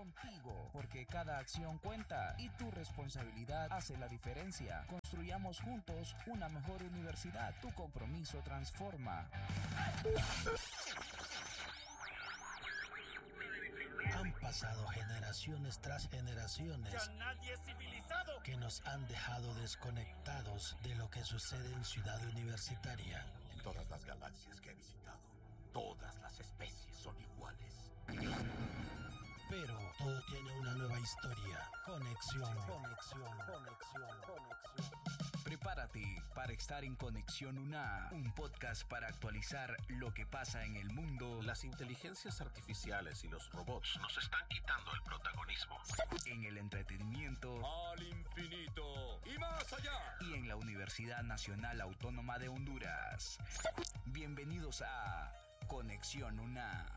contigo, porque cada acción cuenta y tu responsabilidad hace la diferencia. Construyamos juntos una mejor universidad. Tu compromiso transforma. Han pasado generaciones tras generaciones ya nadie es civilizado, que nos han dejado desconectados de lo que sucede en Ciudad Universitaria. En todas las galaxias que he visitado, todas las especies son iguales. Pero todo tiene una nueva historia. Conexión. Prepárate para estar en Conexión UNA, un podcast para actualizar lo que pasa en el mundo. Las inteligencias artificiales y los robots nos están quitando el protagonismo. En el entretenimiento. al infinito y más allá. Y en la Universidad Nacional Autónoma de Honduras. Bienvenidos a Conexión UNA.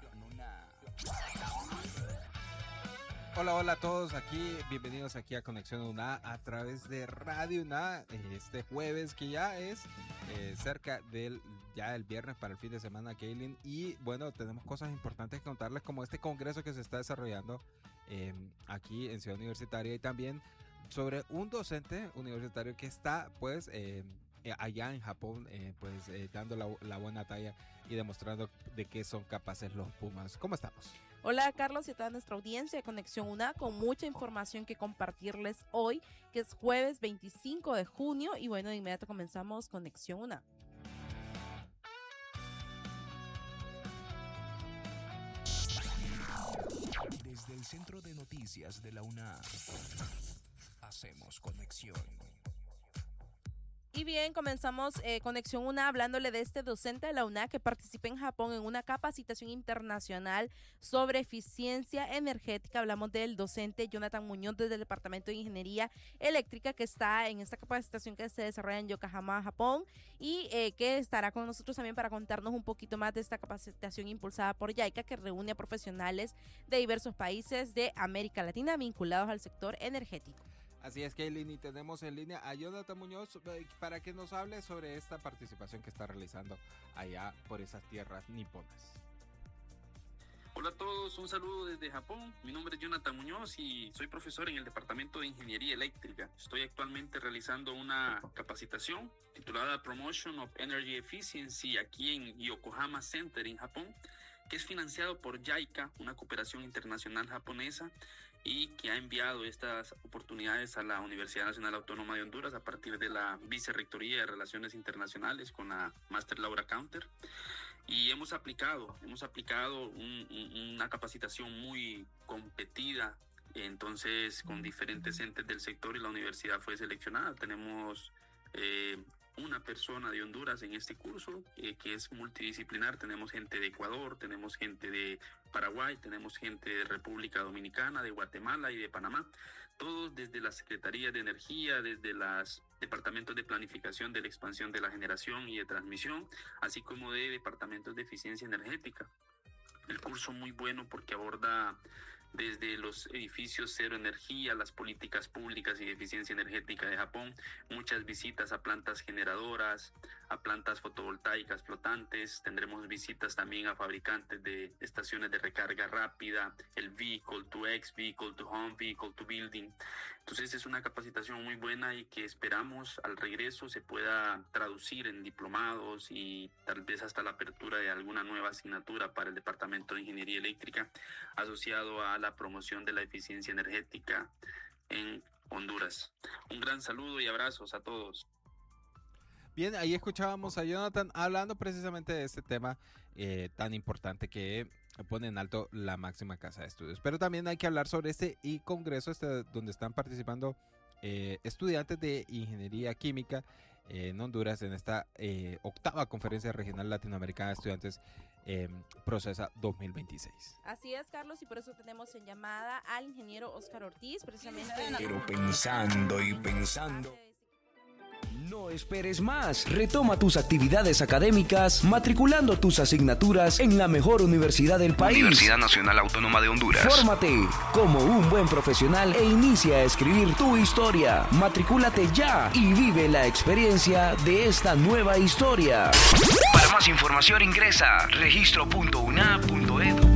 Hola a todos, bienvenidos aquí a Conexión UNA a través de Radio UNA, este jueves que ya es cerca del el viernes para el fin de semana, Kaylin, y bueno, tenemos cosas importantes que contarles como este congreso que se está desarrollando aquí en Ciudad Universitaria y también sobre un docente universitario que está pues allá en Japón dando la buena talla y demostrando de qué son capaces los Pumas. ¿Cómo estamos? Hola Carlos y a toda nuestra audiencia de Conexión UNA con mucha información que compartirles hoy, que es jueves 25 de junio y bueno, de inmediato comenzamos Conexión UNA. Desde el Centro de Noticias de la UNA, hacemos conexión. Y bien, comenzamos Conexión UNA hablándole de este docente de la UNA que participa en Japón en una capacitación internacional sobre eficiencia energética. Hablamos del docente Jonathan Muñoz desde el Departamento de Ingeniería Eléctrica que está en esta capacitación que se desarrolla en Yokohama, Japón y que estará con nosotros también para contarnos un poquito más de esta capacitación impulsada por JICA que reúne a profesionales de diversos países de América Latina vinculados al sector energético. Así es, Kaylin, y tenemos en línea a Jonathan Muñoz para que nos hable sobre esta participación que está realizando allá por esas tierras niponas. Hola a todos, un saludo desde Japón. Mi nombre es Jonathan Muñoz y soy profesor en el Departamento de Ingeniería Eléctrica. Estoy actualmente realizando una capacitación titulada Promotion of Energy Efficiency aquí en Yokohama Center en Japón, que es financiado por JICA, una cooperación internacional japonesa, y que ha enviado estas oportunidades a la Universidad Nacional Autónoma de Honduras a partir de la Vicerrectoría de Relaciones Internacionales con la Master Laura Counter. Y hemos aplicado una capacitación muy competida, entonces con diferentes entes del sector y la universidad fue seleccionada. Tenemos una persona de Honduras en este curso que es multidisciplinar. Tenemos gente de Ecuador, tenemos gente de Paraguay, tenemos gente de República Dominicana, de Guatemala y de Panamá, todos desde la Secretaría de Energía, desde los departamentos de planificación de la expansión de la generación y de transmisión, así como de departamentos de eficiencia energética. El curso muy bueno porque aborda desde los edificios cero energía, las políticas públicas y de eficiencia energética de Japón, muchas visitas a plantas generadoras, a plantas fotovoltaicas flotantes, tendremos visitas también a fabricantes de estaciones de recarga rápida, el Vehicle to X, Vehicle to Home, Vehicle to Building. Entonces es una capacitación muy buena y que esperamos al regreso se pueda traducir en diplomados y tal vez hasta la apertura de alguna nueva asignatura para el Departamento de Ingeniería Eléctrica asociado a la promoción de la eficiencia energética en Honduras. Un gran saludo y abrazos a todos. Bien, ahí escuchábamos a Jonathan hablando precisamente de este tema tan importante que pone en alto la máxima casa de estudios. Pero también hay que hablar sobre este congreso donde están participando estudiantes de ingeniería química en Honduras en esta octava conferencia regional latinoamericana de estudiantes Procesa 2026. Así es, Carlos, y por eso tenemos en llamada al ingeniero Óscar Ortiz, precisamente. Pero pensando. No esperes más. Retoma tus actividades académicas matriculando tus asignaturas en la mejor universidad del país. Universidad Nacional Autónoma de Honduras. Fórmate como un buen profesional e inicia a escribir tu historia. Matricúlate ya y vive la experiencia de esta nueva historia. Para más información ingresa registro.una.edu.